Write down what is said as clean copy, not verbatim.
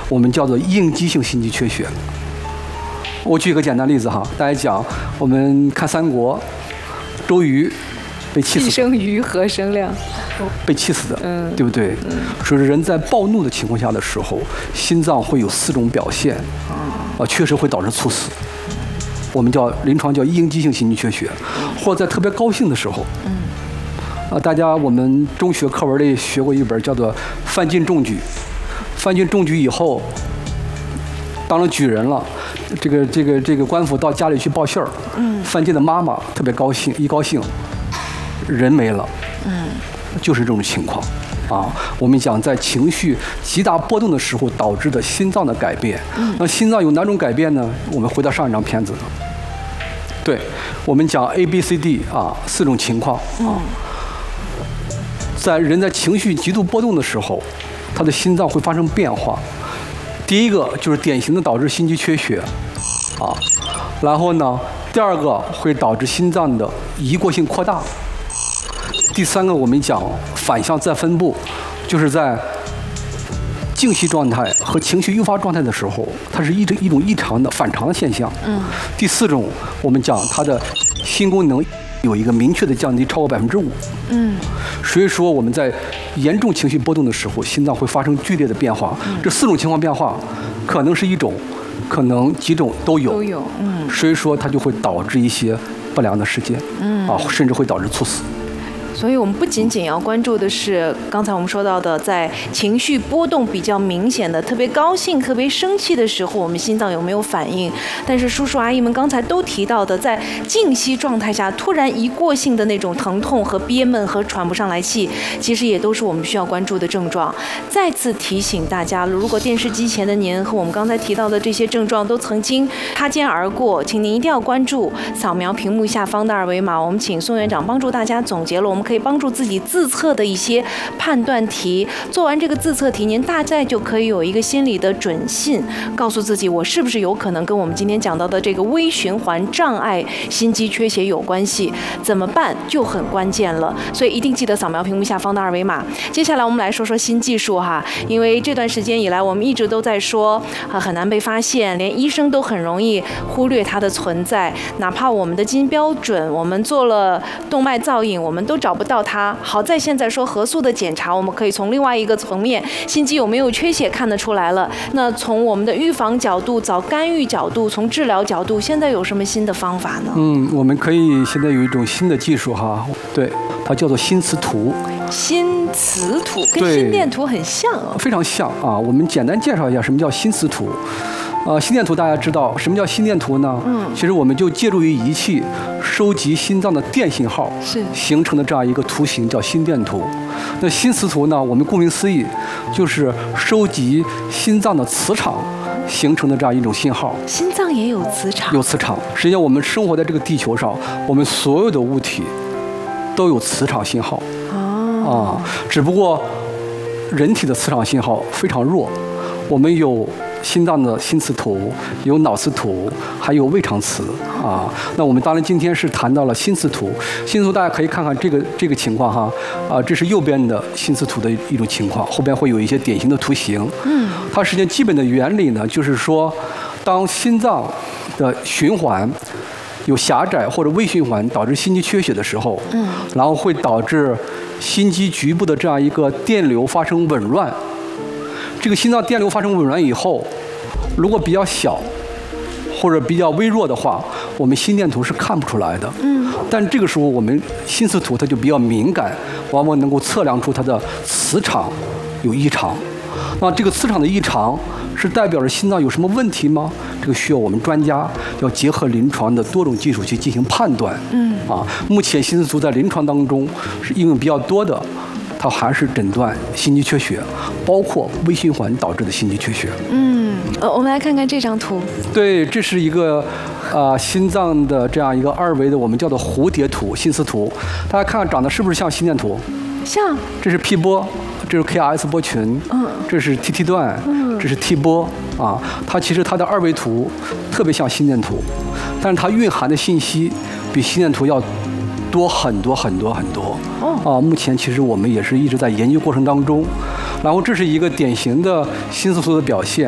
我们叫做应激性心肌缺血。我举一个简单例子哈，大家讲，我们看三国，周瑜被气死， 既生瑜，何生亮， 被气死的，对不对？说是人在暴怒的情况下的时候，心脏会有4种表现，确实会导致猝死。我们临床叫应激性心肌缺血，或者在特别高兴的时候，大家我们中学课文里学过一本叫做《范进中举》，范进中举以后当了举人了，这个官府到家里去报信儿，范进的妈妈特别高兴，一高兴人没了，就是这种情况啊。我们讲在情绪极大波动的时候导致的心脏的改变，那心脏有哪种改变呢？我们回到上一张片子，对，我们讲 ABCD 4种情况啊。人在情绪极度波动的时候，他的心脏会发生变化。第一个就是典型的导致心肌缺血，然后呢，第二个会导致心脏的移过性扩大。第三个我们讲反向再分布，就是在静息状态和情绪诱发状态的时候，它是一种异常的反常的现象。第4种我们讲它的心功能有一个明确的降低，超过5%。所以说我们在严重情绪波动的时候，心脏会发生剧烈的变化。这4种情况变化，可能是一种，可能几种都有。所以说它就会导致一些不良的事件，甚至会导致猝死。 所以我们不仅仅要关注的是刚才我们说到的，在情绪波动比较明显的、特别高兴、特别生气的时候，我们心脏有没有反应？但是叔叔阿姨们刚才都提到的，在静息状态下突然一过性的那种疼痛和憋闷和喘不上来气，其实也都是我们需要关注的症状。再次提醒大家，如果电视机前的您和我们刚才提到的这些症状都曾经擦肩而过，请您一定要关注，扫描屏幕下方的2维码。我们请宋院长帮助大家总结了我们可以帮助自己自测的一些判断题。做完这个自测题，您大概就可以有一个心理的准信，告诉自己我是不是有可能跟我们今天讲到的这个微循环障碍心肌缺血有关系，怎么办就很关键了。所以一定记得扫描屏幕下方的2维码。接下来我们来说说新技术哈，因为这段时间以来我们一直都在说很难被发现，连医生都很容易忽略它的存在，哪怕我们的基因标准，我们做了动脉造影，我们都找不到它。好在现在说核素的检查，我们可以从另外一个层面，心肌有没有缺血看得出来了。那从我们的预防角度、早干预角度、从治疗角度，现在有什么新的方法呢？ 我们可以现在有一种新的技术哈，对，它叫做心磁图。 心磁图跟心电图很像哦， 非常像啊。我们简单介绍一下什么叫心磁图。心电图大家知道什么叫心电图呢？其实我们就借助于仪器收集心脏的电信号形成的这样一个图形叫心电图。那心磁图呢，我们顾名思义就是收集心脏的磁场形成的这样一种信号。 心脏也有磁场？有磁场。实际上我们生活在这个地球上，我们所有的物体都有磁场信号。只不过人体的磁场信号非常弱，我们有心脏的心磁图，有脑磁图，还有胃肠磁那我们当然今天是谈到了心磁图。心磁图大家可以看看这个情况哈，这是右边的心磁图的一种情况，后边会有一些典型的图形。它实际上基本的原理呢，就是说，当心脏的循环有狭窄或者微循环导致心肌缺血的时候，然后会导致心肌局部的这样一个电流发生紊乱。这个心脏电流发生紊乱以后，如果比较小或者比较微弱的话，我们心电图是看不出来的。但这个时候我们心磁图它就比较敏感，往往能够测量出它的磁场有异常。那这个磁场的异常是代表着心脏有什么问题吗？这个需要我们专家要结合临床的多种技术去进行判断。目前心磁图在临床当中是应用比较多的，它还是诊断心肌缺血，包括微循环导致的心肌缺血。 我们来看看这张图。 对，这是一个心脏的这样一个2维的，我们叫做蝴蝶图、心磁图。大家看看长得是不是像心电图？ 像。 这是 P 波，这是 KRS 波群，这是 TT 段，这是 T 波它其实它的2维图特别像心电图，但是它蕴含的信息比心电图要多很多很多很多。目前其实我们也是一直在研究过程当中。然后这是一个典型的心磁图的表现。